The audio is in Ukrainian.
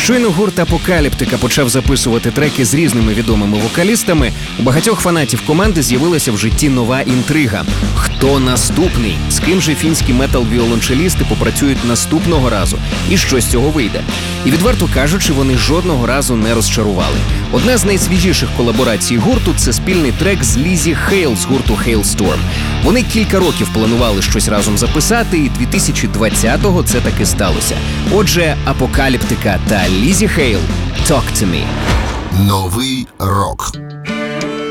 Щойно гурт «Апокаліптика» почав записувати треки з різними відомими вокалістами, у багатьох фанатів команди з'явилася в житті нова інтрига. Хто наступний? З ким же фінські метал-віолончелісти попрацюють наступного разу? І що з цього вийде? І відверто кажучи, вони жодного разу не розчарували. Одна з найсвіжіших колаборацій гурту – це спільний трек з Лізі Хейл з гурту Halestorm. Вони кілька років планували щось разом записати, і 2020-го це таки сталося. Отже, «Апокаліптика» та Лізі Хейл «Talk to me». Новий рок.